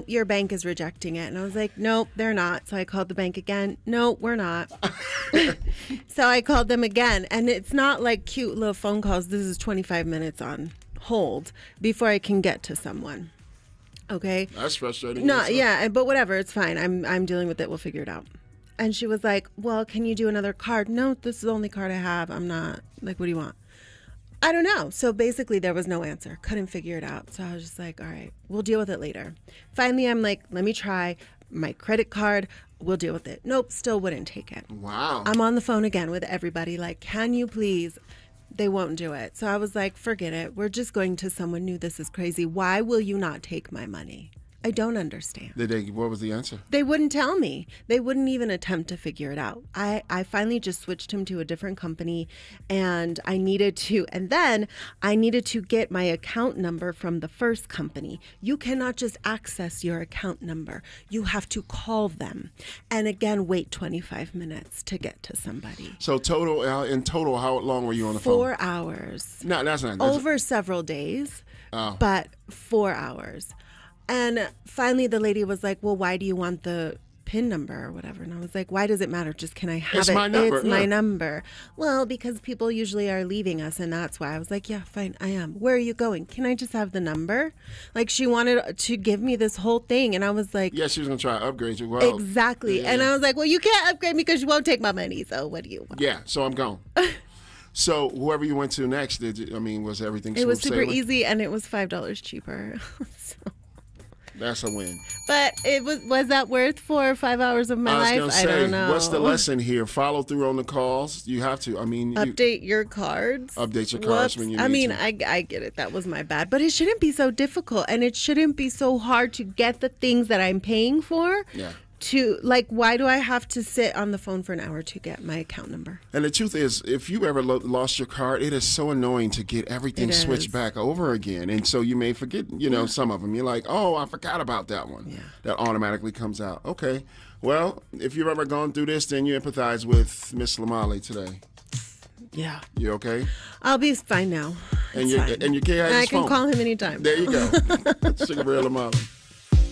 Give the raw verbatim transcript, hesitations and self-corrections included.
your bank is rejecting it. And I was like, nope, they're not. So I called the bank again. No, we're not. So I called them again. And it's not like cute little phone calls. This is twenty-five minutes on hold before I can get to someone. Okay. That's frustrating. No, yeah, but whatever. It's fine. I'm I'm dealing with it. We'll figure it out. And she was like, well, can you do another card? No, this is the only card I have. I'm not. Like, what do you want? I don't know. So basically there was no answer. Couldn't figure it out. So I was just like, all right, we'll deal with it later. Finally, I'm like, let me try my credit card. We'll deal with it. Nope, still wouldn't take it. Wow. I'm on the phone again with everybody like, can you please? They won't do it. So I was like, forget it. We're just going to someone new. This is crazy. Why will you not take my money? I don't understand. Did they, what was the answer? They wouldn't tell me. They wouldn't even attempt to figure it out. I, I finally just switched him to a different company, and I needed to, and then I needed to get my account number from the first company. You cannot just access your account number. You have to call them, and again, wait twenty-five minutes to get to somebody. So total, uh, in total, how long were you on the phone? Four hours. No, that's not. That's Over several days, Oh. but four hours. And finally, the lady was like, well, why do you want the PIN number or whatever? And I was like, why does it matter? Just can I have It's it? my number, It's my yeah. number. Well, because people usually are leaving us, and that's why. I was like, yeah, fine, I am. Where are you going? Can I just have the number? Like, she wanted to give me this whole thing, and I was like, Yeah, she was going to try to upgrade you. Well, exactly. yeah. And I was like, well, you can't upgrade me because you won't take my money, so what do you want? Yeah, so I'm gone. So whoever you went to next, did you, I mean, was everything It was smooth super sailing? easy, and it was five dollars cheaper. So. That's a win. But it was was that worth four or five hours of my I was life? going to I say, don't know. what's the lesson here? Follow through on the calls. You have to. I mean, you, Update your cards. Update your cards Whoops. when you I need mean, to. I, I get it. That was my bad. But it shouldn't be so difficult, and it shouldn't be so hard to get the things that I'm paying for. Yeah. To like, why do I have to sit on the phone for an hour to get my account number? And the truth is, if you ever lo- lost your card, it is so annoying to get everything It switched is. back over again. And so you may forget, you know, some of them. You're like, oh, I forgot about that one. Yeah. That automatically comes out. Okay. Well, if you've ever gone through this, then you empathize with Miss Lamali today. Yeah. You okay? I'll be fine now. And It's your fine. and your kid has And I his can phone. call him anytime. There you go. Sugar Ray Lamali.